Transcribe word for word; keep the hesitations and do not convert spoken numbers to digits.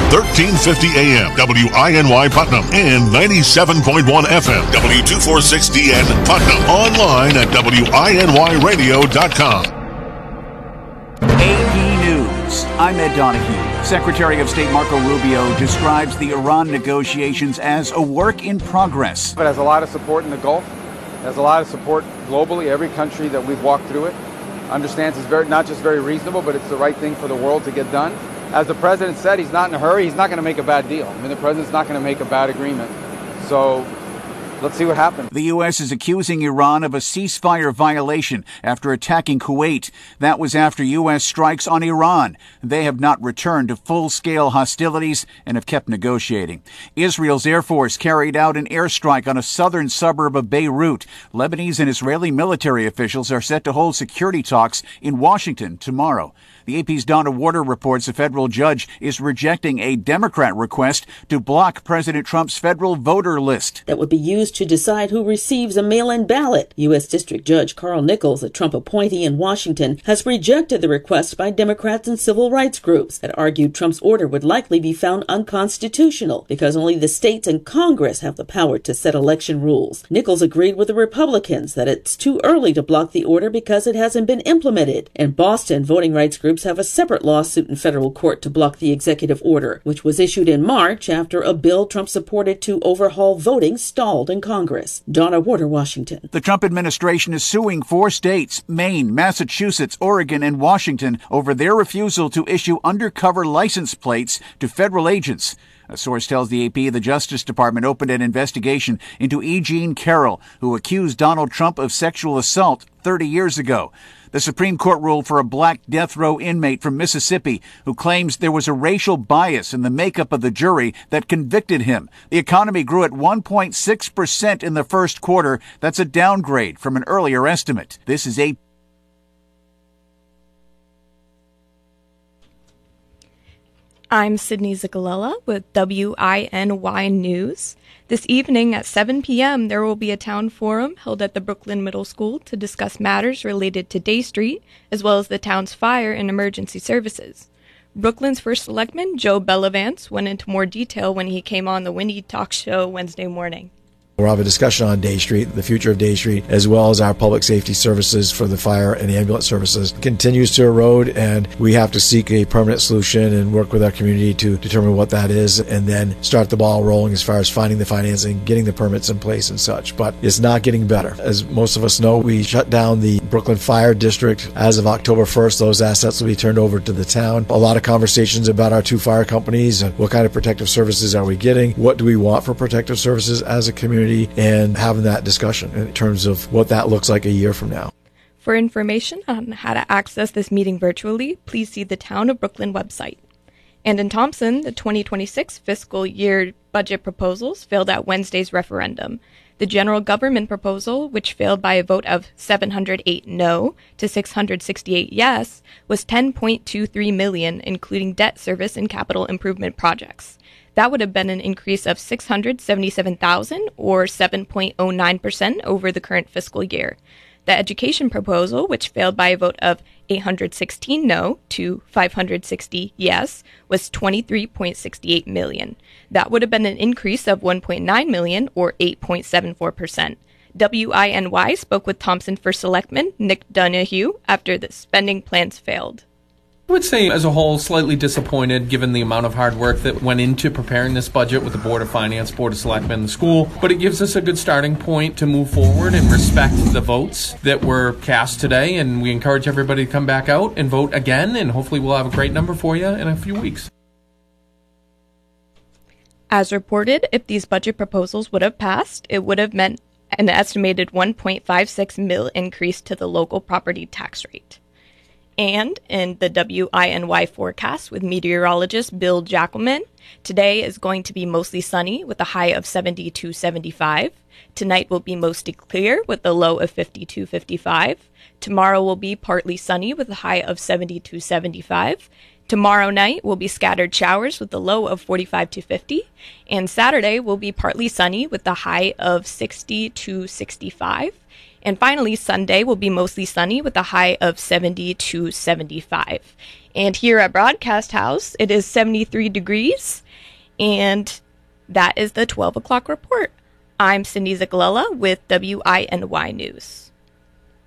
thirteen fifty A M, W I N Y Putnam, and ninety-seven point one F M, W two forty-six D N Putnam. Online at W I N Y radio dot com. A P News. I'm Ed Donahue. Secretary of State Marco Rubio describes the Iran negotiations as a work in progress. It has a lot of support in the Gulf. It has a lot of support globally. Every country that we've walked through it understands it's very, not just very reasonable, but it's the right thing for the world to get done. As the president said, he's not in a hurry. He's not going to make a bad deal. I mean, the president's not going to make a bad agreement. So let's see what happens. The U S is accusing Iran of a ceasefire violation after attacking Kuwait. That was after U S strikes on Iran. They have not returned to full-scale hostilities and have kept negotiating. Israel's Air Force carried out an airstrike on a southern suburb of Beirut. Lebanese and Israeli military officials are set to hold security talks in Washington tomorrow. The A P's Donna Warder reports a federal judge is rejecting a Democrat request to block President Trump's federal voter list that would be used to decide who receives a mail-in ballot. U S. District Judge Carl Nichols, a Trump appointee in Washington, has rejected the request by Democrats and civil rights groups that argued Trump's order would likely be found unconstitutional because only the states and Congress have the power to set election rules. Nichols agreed with the Republicans that it's too early to block the order because it hasn't been implemented. In Boston, voting rights groups have a separate lawsuit in federal court to block the executive order, which was issued in March after a bill Trump supported to overhaul voting stalled in Congress. Donna Warder, Washington. The Trump administration is suing four states, Maine, Massachusetts, Oregon, and Washington, over their refusal to issue undercover license plates to federal agents. A source tells the A P the Justice Department opened an investigation into E. Jean Carroll, who accused Donald Trump of sexual assault thirty years ago. The Supreme Court ruled for a black death row inmate from Mississippi who claims there was a racial bias in the makeup of the jury that convicted him. The economy grew at one point six percent in the first quarter. That's a downgrade from an earlier estimate. This is A P. I'm Sydney Zicalella with W I N Y News. This evening at seven p.m., there will be a town forum held at the Brooklyn Middle School to discuss matters related to Day Street, as well as the town's fire and emergency services. Brooklyn's first selectman, Joe Bellavance, went into more detail when he came on the Windy Talk Show Wednesday morning. We'll have a discussion on Day Street, the future of Day Street, as well as our public safety services for the fire and ambulance services. It continues to erode, and we have to seek a permanent solution and work with our community to determine what that is, and then start the ball rolling as far as finding the financing, getting the permits in place and such. But it's not getting better. As most of us know, we shut down the Brooklyn Fire District. As of October first, those assets will be turned over to the town. A lot of conversations about our two fire companies and what kind of protective services are we getting, what do we want for protective services as a community, and having that discussion in terms of what that looks like a year from now. For information on how to access this meeting virtually, please see the Town of Brooklyn website. And in Thompson, the twenty twenty-six fiscal year budget proposals failed at Wednesday's referendum. The general government proposal, which failed by a vote of seven hundred eight no to six hundred sixty-eight yes, was ten point two three million dollars, including debt service and capital improvement projects. That would have been an increase of six hundred seventy-seven thousand dollars or seven point zero nine percent over the current fiscal year. The education proposal, which failed by a vote of eight hundred sixteen no to five hundred sixty yes, was twenty-three point six eight million dollars. That would have been an increase of one point nine million dollars or eight point seven four percent. W I N Y spoke with Thompson First Selectman Nick Donahue after the spending plans failed. I would say, as a whole, slightly disappointed given the amount of hard work that went into preparing this budget with the Board of Finance, Board of Selectmen, and the school. But it gives us a good starting point to move forward and respect the votes that were cast today. And we encourage everybody to come back out and vote again. And hopefully we'll have a great number for you in a few weeks. As reported, if these budget proposals would have passed, it would have meant an estimated one point five six mil increase to the local property tax rate. And in the W I N Y forecast with meteorologist Bill Jackelman, today is going to be mostly sunny with a high of seventy-two seventy-five. Tonight will be mostly clear with a low of fifty-two fifty-five. Tomorrow will be partly sunny with a high of seventy-two seventy-five. Tomorrow night will be scattered showers with a low of forty-five to fifty. And Saturday will be partly sunny with a high of sixty to sixty-five. And finally, Sunday will be mostly sunny with a high of seventy to seventy-five. And here at Broadcast House, it is seventy-three degrees, and that is the twelve o'clock report. I'm Cindy Zagalella with W I N Y News.